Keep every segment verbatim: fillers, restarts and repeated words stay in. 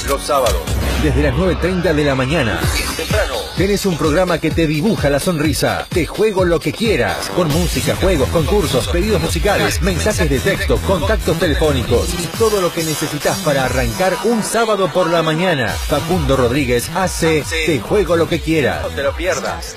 Los sábados, desde las nueve y treinta de la mañana. Temprano. Tenés un programa que te dibuja la sonrisa. Te juego lo que quieras. Con música, juegos, concursos, pedidos musicales, mensajes de texto, contactos telefónicos y todo lo que necesitas para arrancar un sábado por la mañana. Facundo Rodríguez hace Te juego lo que quieras. No te lo pierdas.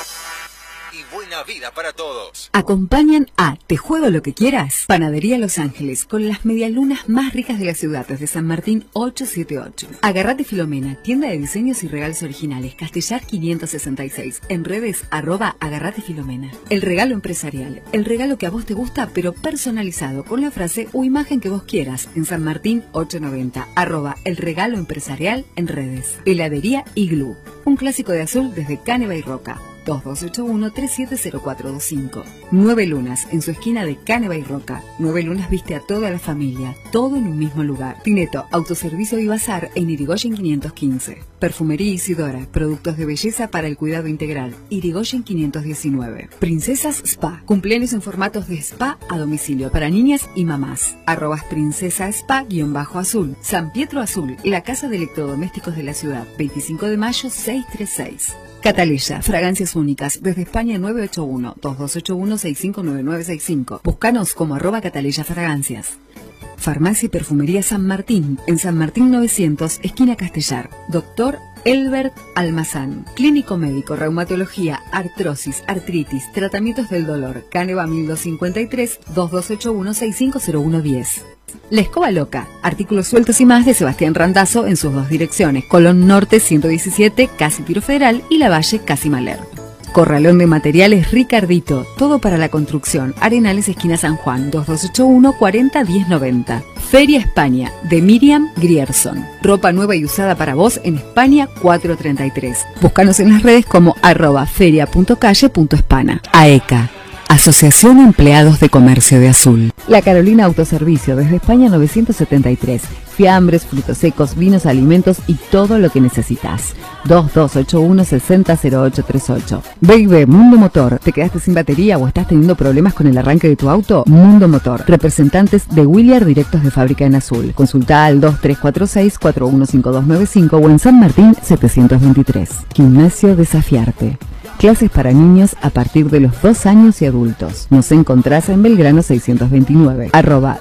Buena vida para todos. Acompañan a Te juego lo que quieras. Panadería Los Ángeles, con las medialunas más ricas de la ciudad, desde San Martín ochocientos setenta y ocho. Agarrate Filomena, tienda de diseños y regalos originales, Castellar quinientos sesenta y seis. En redes, arroba Agarrate Filomena. El regalo empresarial, el regalo que a vos te gusta, pero personalizado, con la frase o imagen que vos quieras. En San Martín ochocientos noventa, arroba El regalo empresarial en redes. Heladería Iglú, un clásico de azul desde Caneva y Roca. dos dos ocho uno, tres siete cero cuatro dos cinco. Nueve Lunas, en su esquina de Caneva y Roca. Nueve Lunas viste a toda la familia, todo en un mismo lugar. Tineto, autoservicio y bazar en Irigoyen quinientos quince. Perfumería Isidora, productos de belleza para el cuidado integral. Irigoyen quinientos diecinueve. Princesas Spa, cumpleaños en formatos de spa a domicilio para niñas y mamás. Arrobas Princesa Spa guión bajo azul. San Pietro Azul, la casa de electrodomésticos de la ciudad. veinticinco de mayo seiscientos treinta y seis. Cataleya, fragancias únicas, desde España nueve ocho uno, dos dos ocho uno, seis cinco nueve nueve seis cinco. Búscanos como arroba Cataleya Fragancias. Farmacia y Perfumería San Martín, en San Martín novecientos, esquina Castellar. Doctor Elbert Almazán. Clínico médico, reumatología, artrosis, artritis, tratamientos del dolor. Caneva mil doscientos cincuenta y tres, dos dos ocho uno, seis cinco cero uno diez. La Escoba Loca, artículos sueltos y más de Sebastián Randazzo en sus dos direcciones, Colón Norte ciento diecisiete, casi Tiro Federal, y La Valle, casi Maler. Corralón de materiales Ricardito, todo para la construcción, Arenales esquina San Juan, dos dos ocho uno, cuarenta, diez noventa. Feria España, de Miriam Grierson, ropa nueva y usada para vos en España cuatrocientos treinta y tres. Búscanos en las redes como arroba feria punto calle punto hispana. AECA, Asociación Empleados de Comercio de Azul. La Carolina Autoservicio, desde España novecientos setenta y tres. Fiambres, frutos secos, vinos, alimentos y todo lo que necesitas. dos dos ocho uno, sesenta, cero ocho treinta y ocho. B y B Mundo Motor. ¿Te quedaste sin batería o estás teniendo problemas con el arranque de tu auto? Mundo Motor. Representantes de Williard directos de fábrica en azul. Consulta al dos tres cuatro seis, cuatro uno cinco dos nueve cinco o en San Martín setecientos veintitrés. Gimnasio Desafiarte. Clases para niños a partir de los dos años y adultos. Nos encontrás en Belgrano seiscientos veintinueve. Arroba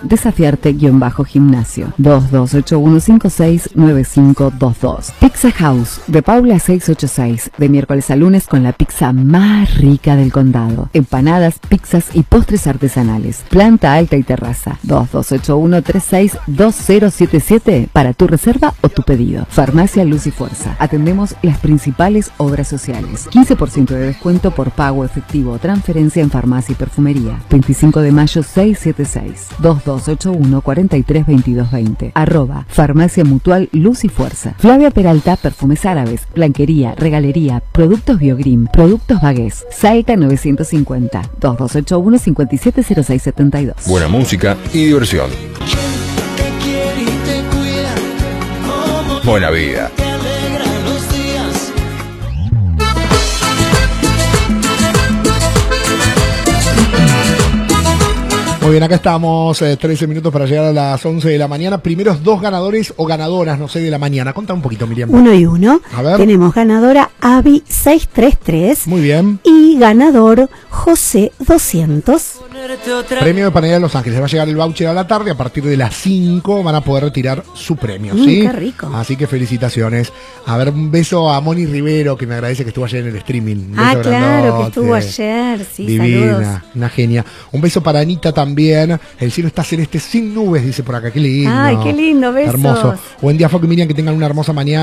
desafiarte-gimnasio. dos dos ocho uno cinco seis nueve cinco dos dos. Pizza House, de Paula seiscientos ochenta y seis. De miércoles a lunes con la pizza más rica del condado. Empanadas, pizzas y postres artesanales. Planta alta y terraza. dos dos ocho uno tres seis dos cero siete siete para tu reserva o tu pedido. Farmacia Luz y Fuerza. Atendemos las principales obras sociales. quince por ciento de descuento por pago efectivo o transferencia en farmacia y perfumería. veinticinco de mayo seiscientos setenta y seis. dos dos ocho uno, cuarenta y tres, veintidós veinte. Arroba Farmacia Mutual Luz y Fuerza. Flavia Peralta, perfumes árabes, blanquería, regalería, productos Biogrim, productos Bagués. Salta novecientos cincuenta. dos dos ocho uno, cincuenta y siete cero seis setenta y dos. Buena música y diversión. Buena vida. Muy bien, acá estamos, eh, trece minutos para llegar a las once de la mañana. Primeros dos ganadores o ganadoras, no sé, de la mañana. Contame un poquito, Miriam. Uno y uno. A ver. Tenemos ganadora Avi seiscientos treinta y tres. Muy bien. Y ganador José doscientos. Premio de Panadería de Los Ángeles. Va a llegar el voucher a la tarde. A partir de las cinco van a poder retirar su premio, Mm, ¿sí? qué rico. Así que felicitaciones. A ver, un beso a Moni Rivero, que me agradece que estuvo ayer en el streaming. Un Ah, beso claro, grandote. que estuvo ayer. Sí, Divina, saludos. una genia. Un beso para Anita también. El cielo está celeste sin nubes, dice por acá. Qué lindo. Ay, qué lindo, besos. Hermoso. Buen día, Foco y Miriam, que tengan una hermosa mañana.